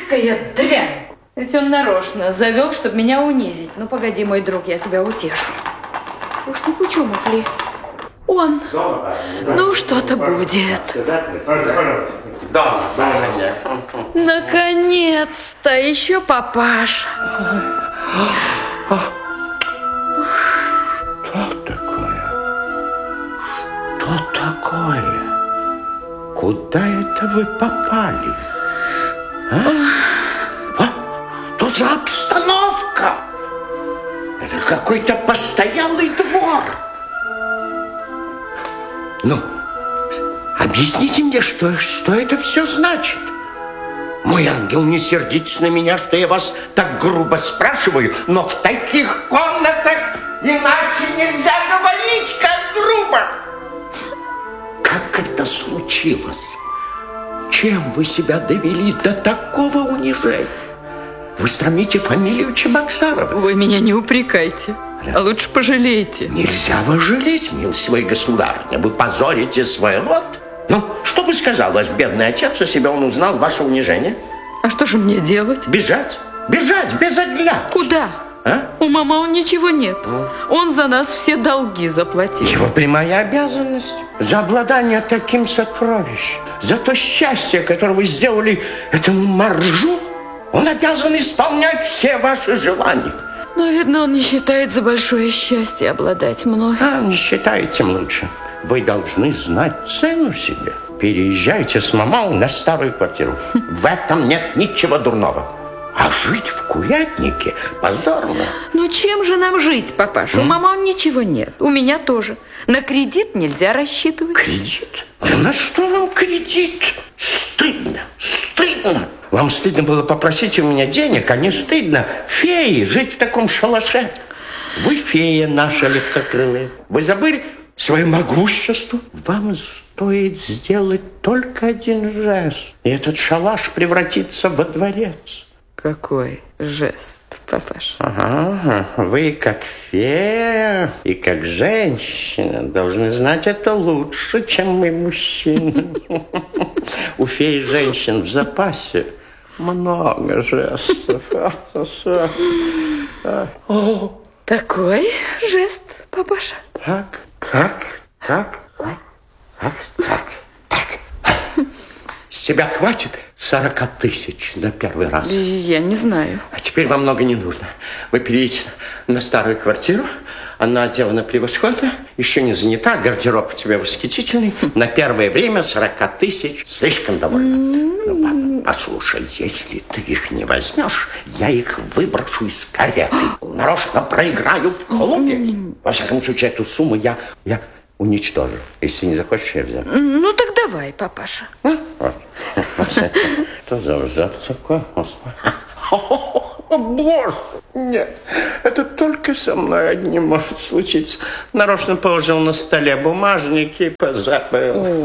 Экая дрянь. Ведь он нарочно завел, чтобы меня унизить. Ну, погоди, мой друг, я тебя утешу. Уж не Кучумов ли? Он. Ну, что-то будет. Наконец-то! Еще папаша. Что такое? Куда это вы попали? Что за обстановка? Это какой-то постоялый двор. Ну, объясните мне, что это все значит? Мой ангел, не сердитесь на меня, что я вас так грубо спрашиваю, но в таких комнатах иначе нельзя говорить, как грубо. Как это случилось? Чем вы себя довели до такого унижения? Вы срамите фамилию Чебоксарова. Вы меня не упрекайте, а лучше пожалейте. Нельзя вас жалеть, милостивая государыня. Вы позорите свой род. Ну, что бы сказал ваш бедный отец, если бы он узнал ваше унижение? А что же мне делать? Бежать. Бежать без оглядки. Куда? А? У мамы ничего нет. Он за нас все долги заплатил. Его прямая обязанность за обладание таким сокровищем, за то счастье, которое вы сделали этому моржу, он обязан исполнять все ваши желания. Но, видно, он не считает за большое счастье обладать мной. Не считает, тем лучше. Вы должны знать цену себе. Переезжайте с мамой на старую квартиру. В этом нет ничего дурного. А жить в курятнике позорно. Ну, чем же нам жить, папаша? У мамы ничего нет. У меня тоже. На кредит нельзя рассчитывать. Кредит? Да на что вам кредит? Стыдно, стыдно. Вам стыдно было попросить у меня денег, а не стыдно феи жить в таком шалаше. Вы фея наша легкокрылая. Вы забыли свое могущество? Вам стоит сделать только один жест, и этот шалаш превратится во дворец. Какой жест, папаша? Ага, вы как фея и как женщина должны знать это лучше, чем мы, мужчины. У феи женщин в запасе много жестов. Такой жест, папаша? Так. С тебя хватит 40 тысяч на первый раз? Я не знаю. А теперь вам много не нужно. Вы переедете на старую квартиру. Она отделана превосходно, еще не занята, гардероб у тебя восхитительный. На первое время 40 тысяч слишком довольно. Ну, папа, послушай, если ты их не возьмешь, я их выброшу из кареты. Нарочно проиграю в клубе. Во всяком случае, эту сумму я уничтожу. Если не захочешь, я взял. Ну, так давай, папаша. Вот. Что за ужас такой? О, Боже! Нет, это только со мной одним может случиться. Нарочно положил на столе бумажники и позабыл.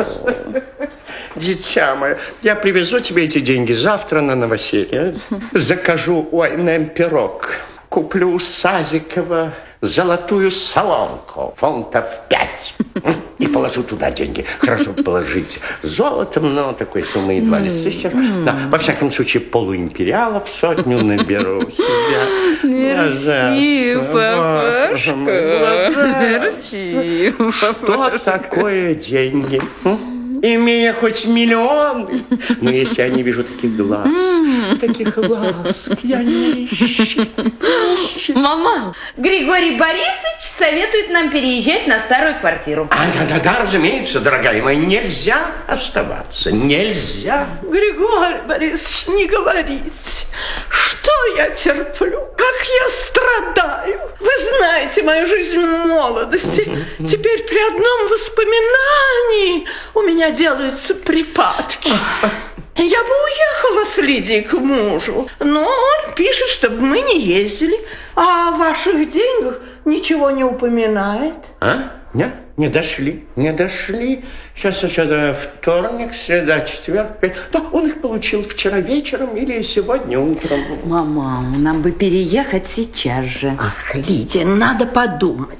Дитя мое, я привезу тебе эти деньги завтра на новоселье. Закажу у АНМ пирог. Куплю у Сазикова золотую солонку, фунтов 5. И положу туда деньги. Хорошо положить золотом, но такой суммы едва ли сыщешь. Да, во всяком случае, полуимпериалов сотню наберу себя. Мерси, папашка. Мерси, Что такое деньги? Имея хоть миллионы, но если я не вижу таких глаз, таких ласк, я нищий. Мама, Григорий Борисович советует нам переезжать на старую квартиру. Да, разумеется, дорогая моя, нельзя оставаться, нельзя. Григорий Борисович, не говорите, что я терплю, как я страдаю. Вы знаете мою жизнь в молодости. Теперь при одном воспоминании у меня делаются припадки. Я бы уехала с Лидией к мужу, но он пишет, чтобы мы не ездили, а о ваших деньгах ничего не упоминает. Нет, не дошли. Сейчас еще вторник, среда, четверг, пятница. Да, он их получил вчера вечером или сегодня утром. Мама, нам бы переехать сейчас же. Ах, Лидия, надо подумать.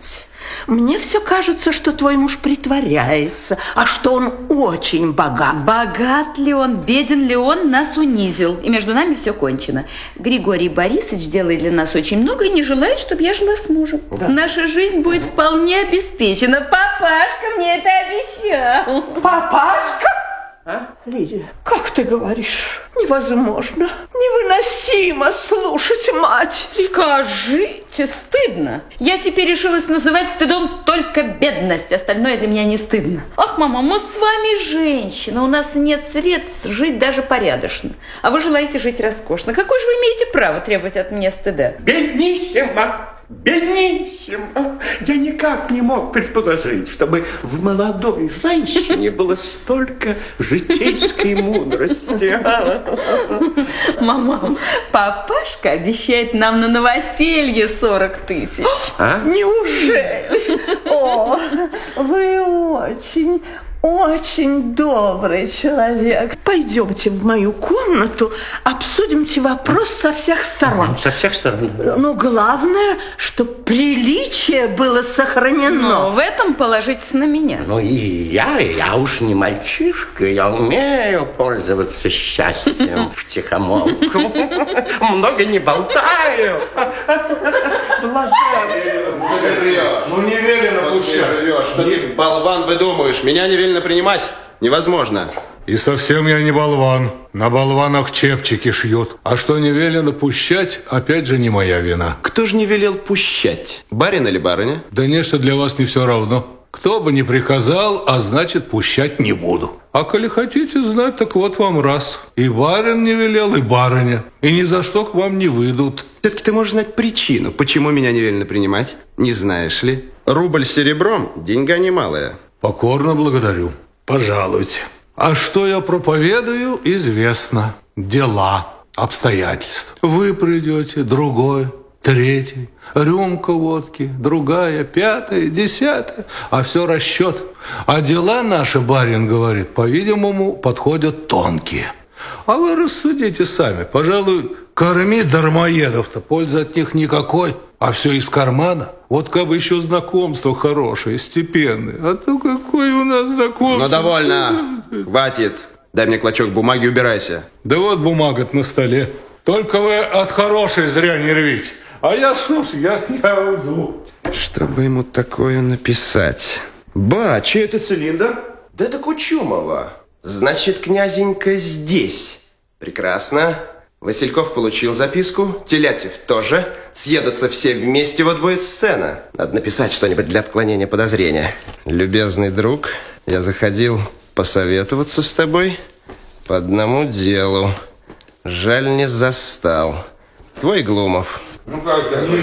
Мне все кажется, что твой муж притворяется, а что он очень богат. Богат ли он, беден ли он, нас унизил. И между нами все кончено. Григорий Борисович делает для нас очень много и не желает, чтобы я жила с мужем. Да. Наша жизнь будет вполне обеспечена. Папашка мне это обещал. Папашка? А? Лидия, как ты говоришь? Невозможно, невыносимо слушать мать. Скажите, стыдно. Я теперь решилась называть стыдом только бедность. Остальное для меня не стыдно. Ах, мама, мы с вами женщины. У нас нет средств жить даже порядочно. А вы желаете жить роскошно. Какое же вы имеете право требовать от меня стыда? Бедниссимо! Бедниссимо! Я никак не мог предположить, чтобы в молодой женщине было столько житейской мудрости. Мама, папашка обещает нам на новоселье 40 тысяч. А? Неужели? О, вы очень добрый человек. Пойдемте в мою комнату, обсудимте вопрос со всех сторон. Со всех сторон? Но главное, чтобы приличие было сохранено. Но в этом положитесь на меня. Ну и я уж не мальчишка, я умею пользоваться счастьем втихомолку. Много не болтаю. Блаженство. Ну не велено пущать. Что ты, болван, выдумываешь? Меня не велено принимать. Невозможно. И совсем я не болван. На болванах чепчики шьют. А что не велено пущать, опять же не моя вина. Кто же не велел пущать? Барин или барыня? Да нечто для вас не все равно. Кто бы ни приказал, а значит пущать не буду. А коли хотите знать, так вот вам раз. И барин не велел, и барыня. И ни за что к вам не выйдут. Все-таки ты можешь знать причину, почему меня не велено принимать. Не знаешь ли? Рубль серебром – деньга немалая. Покорно благодарю. Пожалуйте. А что я проповедую, известно. Дела, обстоятельства. Вы придете, другой, третий. Рюмка водки, другая, пятая, десятая. А все расчет. А дела наши, барин говорит, по-видимому, подходят тонкие. А вы рассудите сами. Пожалуй, корми дармоедов-то, пользы от них никакой. А все из кармана. Вот как бы еще знакомство хорошее, степенное. А то какое у нас знакомство. Ну, довольно. Хватит. Дай мне клочок бумаги, убирайся. Да вот бумага-то на столе. Только вы от хорошей зря не рвите. А я, что ж, я уйду. Что бы ему такое написать? Ба, чей это цилиндр? Да это Кучумова. Значит, князенька здесь. Прекрасно. Васильков получил записку, Телятьев тоже. Съедутся все вместе, вот будет сцена. Надо написать что-нибудь для отклонения подозрения. Любезный друг, я заходил посоветоваться с тобой по одному делу. Жаль, не застал. Твой Глумов. Ну как же? Не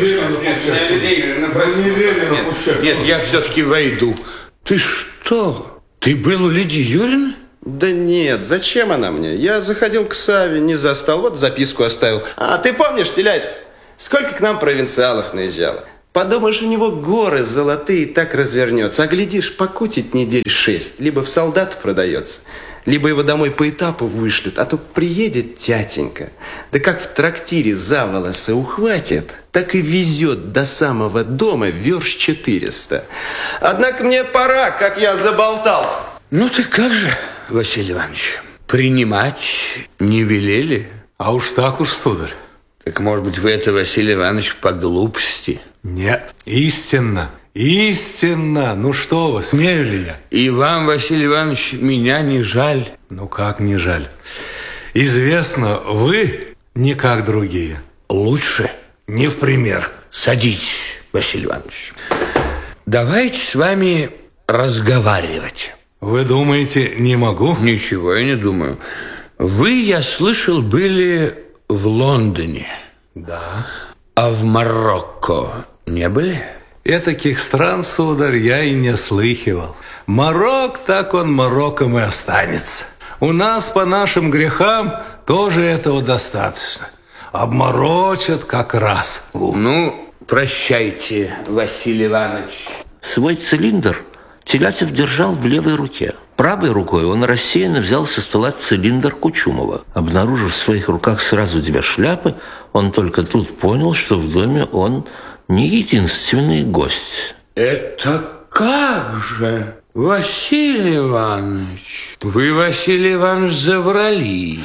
велено пущать. Нет, я все-таки войду. Ты что? Ты был у Лидии Юрьевны? Да нет, зачем она мне? Я заходил к Саве, не застал, вот записку оставил. А ты помнишь, Телятьев, сколько к нам провинциалов наезжало? Подумаешь, у него горы золотые так развернется. А глядишь, покутить недель 6. Либо в солдат продается, либо его домой по этапу вышлют. А то приедет тятенька, да как в трактире за волосы ухватит, так и везет до самого дома верст 400. Однако мне пора, как я заболтался. Ну ты как же, Василий Иванович, принимать не велели? А уж так уж, сударь. Так, может быть, вы это, Василий Иванович, по глупости? Нет, истинно, истинно. Ну что вы, смею ли я? И вам, Василий Иванович, меня не жаль? Ну как не жаль? Известно, вы не как другие. Лучше? Не в пример. Садитесь, Василий Иванович. Давайте с вами разговаривать. Вы думаете, не могу? Ничего я не думаю. Вы, я слышал, были в Лондоне. Да. А в Марокко не были? Этаких стран, сударь, я и не слыхивал. Марок, так он Марокком и останется. У нас по нашим грехам тоже этого достаточно. Обморочат как раз. Ну, прощайте, Василий Иванович. Свой цилиндр Телятьев держал в левой руке. Правой рукой он рассеянно взял со стола цилиндр Кучумова. Обнаружив в своих руках сразу 2 шляпы, он только тут понял, что в доме он не единственный гость. Это как же? Василий Иванович, вы, Василий Иванович, заврались.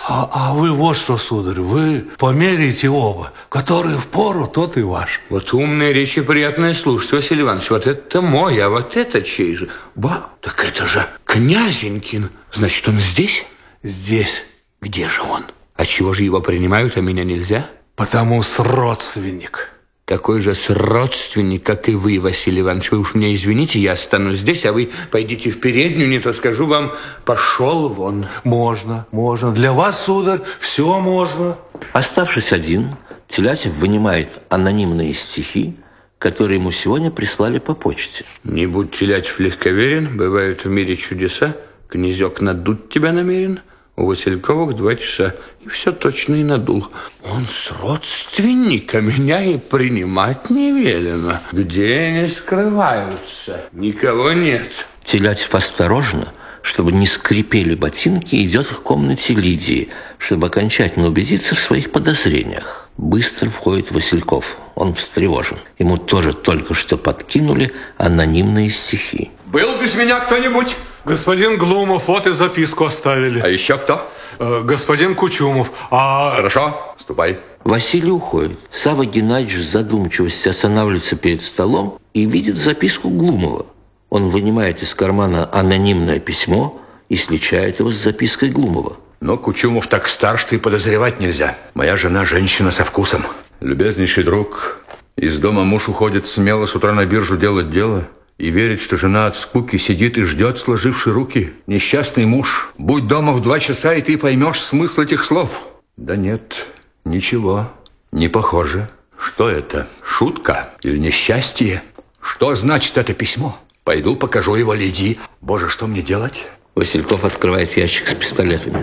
А вы вот что, сударь, вы померите оба. Который впору, тот и ваш. Вот умные речи приятное слушать, Василий Иванович. Вот это мой, а вот это чей же? Так это же Князенькин. Значит, он здесь? Здесь. Где же он? А чего же его принимают, а меня нельзя? Потому с родственник. Такой же родственник, как и вы, Василий Иванович. Вы уж меня извините, я останусь здесь, а вы пойдите в переднюю, не то скажу вам, пошел вон. Можно. Для вас, сударь, все можно. Оставшись один, Телятев вынимает анонимные стихи, которые ему сегодня прислали по почте. Не будь, Телятев, легковерен, бывают в мире чудеса. Князек надуть тебя намерен. У Васильковых 2 часа. И все точно и надул. Он с родственника, меня и принимать не велено. Где они скрываются? Никого нет. Телятев осторожно, чтобы не скрипели ботинки, идет к комнате Лидии, чтобы окончательно убедиться в своих подозрениях. Быстро входит Васильков. Он встревожен. Ему тоже только что подкинули анонимные стихи. Был без меня кто-нибудь? Господин Глумов, вот и записку оставили. А еще кто? Господин Кучумов. Хорошо, ступай. Василий уходит. Савва Геннадьевич в задумчивости останавливается перед столом и видит записку Глумова. Он вынимает из кармана анонимное письмо и сличает его с запиской Глумова. Но Кучумов так стар, что и подозревать нельзя. Моя жена женщина со вкусом. Любезнейший друг, из дома муж уходит смело с утра на биржу делать дело и верит, что жена от скуки сидит и ждет, сложивши руки. Несчастный муж, будь дома в 2 часа, и ты поймешь смысл этих слов. Да нет, ничего, не похоже. Что это, шутка или несчастье? Что значит это письмо? Пойду покажу его Лидии. Боже, что мне делать? Васильков открывает ящик с пистолетами.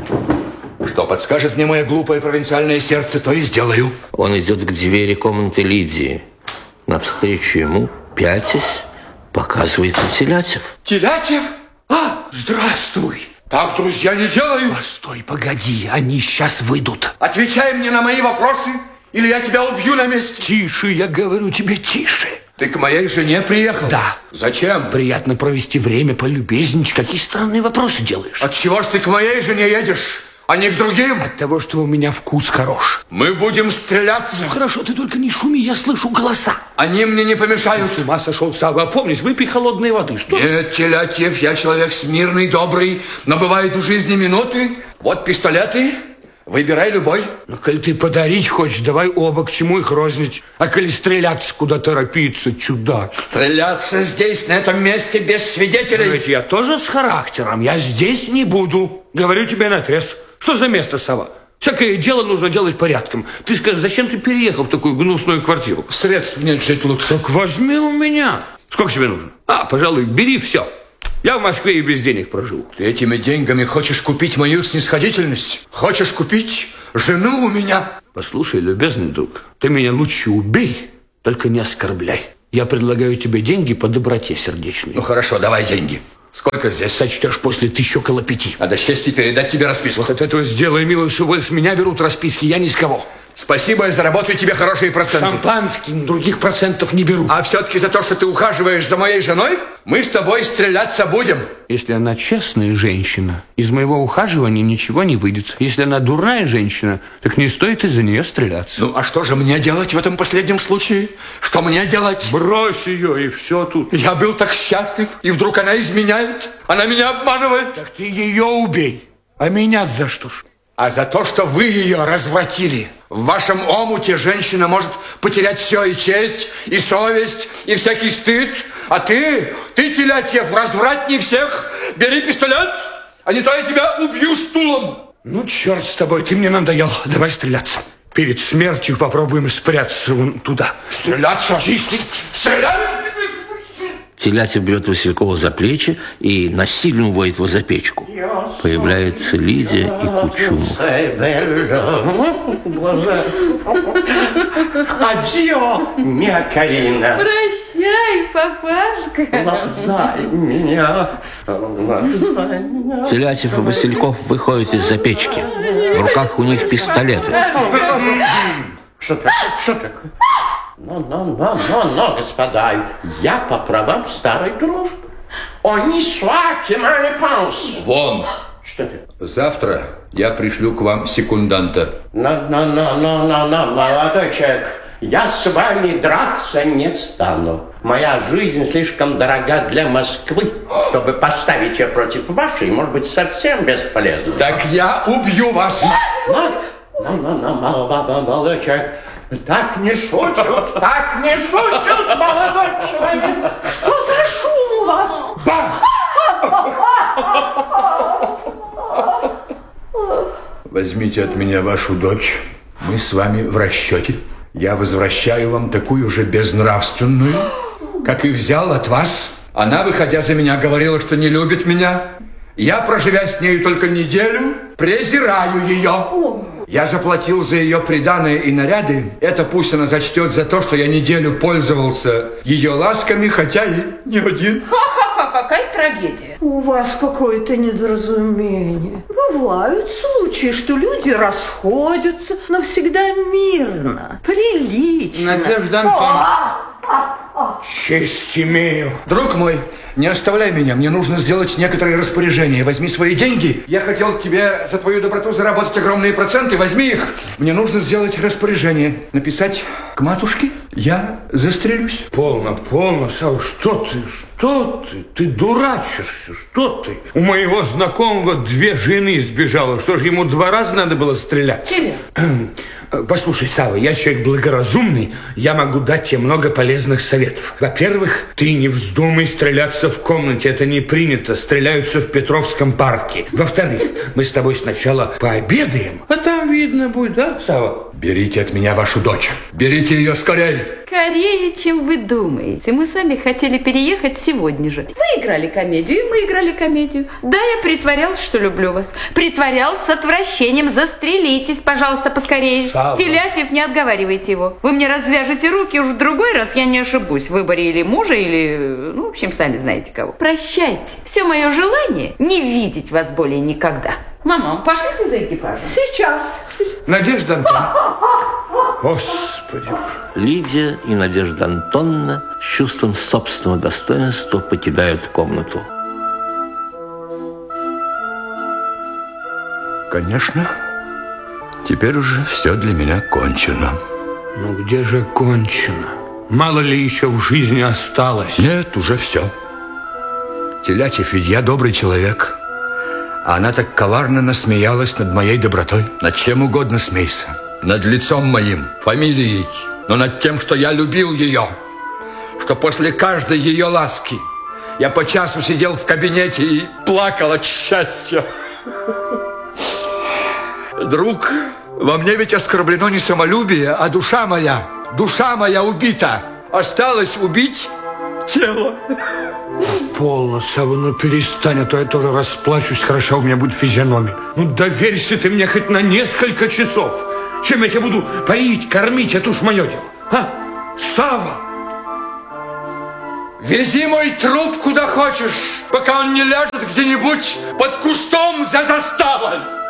Что подскажет мне мое глупое провинциальное сердце, то и сделаю. Он идет к двери комнаты Лидии. Навстречу ему, пятясь, показывается Телятев. Телятев? Здравствуй. Так, друзья, не делаю. Постой, погоди, они сейчас выйдут. Отвечай мне на мои вопросы, или я тебя убью на месте. Тише, я говорю тебе, тише. Ты к моей жене приехал? Да. Зачем? Приятно провести время, полюбезничать. Какие странные вопросы делаешь? Отчего ж ты к моей жене едешь, а не к другим? От того, что у меня вкус хорош. Мы будем стреляться. Ну, хорошо, ты только не шуми, я слышу голоса. Они мне не помешают. С ума сошел, Савва. Опомнись, выпей холодной воды. Что? Нет, Телятев, я человек смирный, добрый, но бывают в жизни минуты. Вот пистолеты. Выбирай любой. Ну, коль ты подарить хочешь, давай оба, к чему их рознить. А коли стреляться, куда торопиться, чудак? Стреляться здесь, на этом месте, без свидетелей. Ведь я тоже с характером, я здесь не буду. Говорю тебе наотрез. Что за место, Савва? Всякое дело нужно делать порядком. Ты скажи, зачем ты переехал в такую гнусную квартиру? Средств нет жить лучше. Так возьми у меня. Сколько тебе нужно? Пожалуй, бери все. Я в Москве и без денег проживу. Ты этими деньгами хочешь купить мою снисходительность? Хочешь купить жену у меня? Послушай, любезный друг, ты меня лучше убей, только не оскорбляй. Я предлагаю тебе деньги по доброте сердечной. Ну хорошо, давай деньги. Сколько здесь? Сочтешь после 1000 около 5. А до счастья передать тебе расписку. Вот от этого сделай милость, что с меня берут расписки, я ни с кого. Спасибо, я заработаю тебе хорошие проценты. Шампанский, других процентов не беру. А все-таки за то, что ты ухаживаешь за моей женой, мы с тобой стреляться будем. Если она честная женщина, из моего ухаживания ничего не выйдет. Если она дурная женщина, так не стоит из-за нее стреляться. Ну, а что же мне делать в этом последнем случае? Что мне делать? Брось ее, и все тут. Я был так счастлив, и вдруг она изменяет. Она меня обманывает. Так ты ее убей. А меня за что ж? А за то, что вы ее развратили. В вашем омуте женщина может потерять все, и честь, и совесть, и всякий стыд. А ты, Телятев, развратней всех. Бери пистолет, а не то я тебя убью стулом. Ну, черт с тобой, ты мне надоел. Давай стреляться. Перед смертью попробуем спрятаться вон туда. Стреляться? Стрелять? Телятев берет Василькова за плечи и насильно уводит его за печку. Появляется Лидия и Кучумов. Адьё, мia Карина. Прощай, папашка. Лапзай меня. Телятев и Васильков выходят из-за печки. В руках у них пистолеты. Что такое? Но, господа, я по правам старой дружбы. Они сваки, малипанс. Вон! Что ты? Завтра я пришлю к вам секунданта. Молодой человек, я с вами драться не стану. Моя жизнь слишком дорога для Москвы, чтобы поставить ее против вашей, может быть, совсем бесполезно. Так я убью вас! Молодой человек, так не шутят, молодой человек. Что за шум у вас? Возьмите от меня вашу дочь. Мы с вами в расчете. Я возвращаю вам такую же безнравственную, как и взял от вас. Она, выходя за меня, говорила, что не любит меня. Я, проживя с нею только неделю, презираю ее. Я заплатил за ее приданое и наряды. Это пусть она зачтет за то, что я неделю пользовался ее ласками, хотя и не один. Ха-ха-ха, какая трагедия. У вас какое-то недоразумение. Бывают случаи, что люди расходятся, но всегда мирно, прилично. Надежда Антоновна. Честь имею. Друг мой, не оставляй меня. Мне нужно сделать некоторые распоряжения. Возьми свои деньги. Я хотел тебе за твою доброту заработать огромные проценты. Возьми их. Мне нужно сделать распоряжение. Написать к матушке. Я застрелюсь. Полно, Сава, что ты? Ты дурачишься, что ты? У моего знакомого 2 жены сбежало. Что же, ему 2 раза надо было стрелять? Послушай, Сава, я человек благоразумный, я могу дать тебе много полезных советов. Во-первых, ты не вздумай стреляться в комнате, это не принято, стреляются в Петровском парке. Во-вторых, мы с тобой сначала пообедаем, а там видно будет, да, Сава? Берите от меня вашу дочь. Берите ее скорее. Скорее, чем вы думаете. Мы сами хотели переехать сегодня же. Вы играли комедию, и мы играли комедию. Да, я притворялась, что люблю вас. Притворялась с отвращением. Застрелитесь, пожалуйста, поскорее. Сава. Телятьев, не отговаривайте его. Вы мне развяжете руки, уж в другой раз я не ошибусь в выборе или мужа, или... Ну, в общем, сами знаете кого. Прощайте. Все мое желание не видеть вас более никогда. Мама, пошлите за экипажем? Сейчас. Надежда Антоновна. Господи. Лидия и Надежда Антоновна с чувством собственного достоинства покидают комнату. Конечно, теперь уже все для меня кончено. Ну где же кончено? Мало ли еще в жизни осталось? Нет, уже все. Телятьев, ведь я добрый человек. А она так коварно насмеялась над моей добротой. Над чем угодно смейся. Над лицом моим, фамилией. Но над тем, что я любил ее. Что после каждой ее ласки я по часу сидел в кабинете и плакал от счастья. Друг, во мне ведь оскорблено не самолюбие, а душа моя убита. Осталось убить тело. Полно, Сава, ну перестань, а то я тоже расплачусь, хороша у меня будет физиономия. Ну доверься ты мне хоть на несколько часов. Чем я тебя буду поить, кормить, это уж мое дело. А, Сава! Вези мой труп куда хочешь, пока он не ляжет где-нибудь под кустом за заставой.